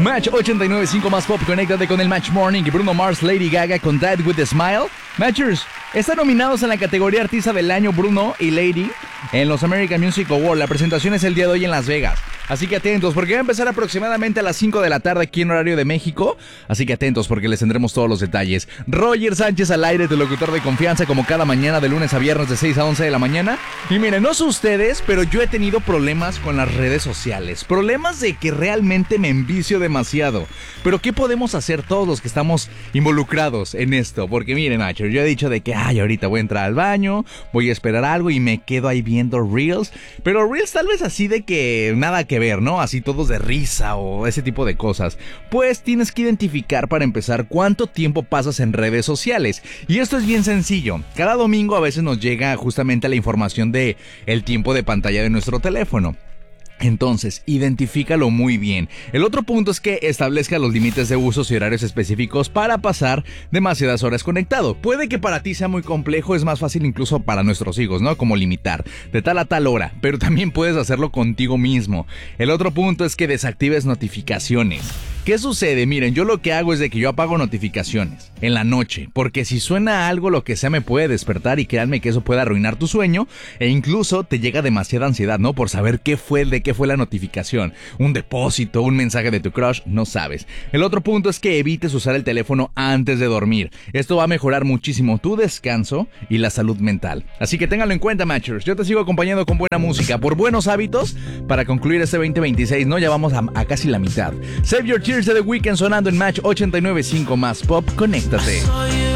Match 89.5 más pop, conéctate con el Match Morning y Bruno Mars, Lady Gaga con Dead with a Smile. Matchers, están nominados en la categoría Artista del Año Bruno y Lady en los American Music Awards. La presentación es el día de hoy en Las Vegas. Así que atentos, porque va a empezar aproximadamente a las 5 de la tarde aquí en horario de México. Así que atentos, porque les tendremos todos los detalles. Roger Sánchez al aire, tu locutor de confianza, como cada mañana de lunes a viernes de 6 a 11 de la mañana. Y miren, no sé ustedes, pero yo he tenido problemas con las redes sociales. Problemas de que realmente me envicio demasiado. Pero ¿qué podemos hacer todos los que estamos involucrados en esto? Porque miren, Nacho, yo he dicho de que ahorita voy a entrar al baño, voy a esperar algo y me quedo ahí viendo Reels. Pero Reels tal vez así de que nada que ver, ¿no? Así todos de risa o ese tipo de cosas. Pues tienes que identificar para empezar cuánto tiempo pasas en redes sociales. Y esto es bien sencillo. Cada domingo a veces nos llega justamente la información de el tiempo de pantalla de nuestro teléfono. Entonces, identifícalo muy bien. El otro punto es que establezca los límites de usos y horarios específicos para pasar demasiadas horas conectado. Puede que para ti sea muy complejo, es más fácil incluso para nuestros hijos, ¿no? Como limitar de tal a tal hora, pero también puedes hacerlo contigo mismo. El otro punto es que desactives notificaciones. ¿Qué sucede? Miren, yo lo que hago es de que yo apago notificaciones en la noche, porque si suena algo, lo que sea me puede despertar y créanme que eso puede arruinar tu sueño e incluso te llega demasiada ansiedad, ¿no? Por saber de qué fue la notificación, un depósito, un mensaje de tu crush, no sabes. El otro punto es que evites usar el teléfono antes de dormir. Esto va a mejorar muchísimo tu descanso y la salud mental. Así que ténganlo en cuenta, Matchers. Yo te sigo acompañando con buena música, por buenos hábitos, para concluir este 2026, ¿no? Ya vamos a casi la mitad. Save Your Tears de The Weeknd sonando en Match 89.5 más pop. Conéctate.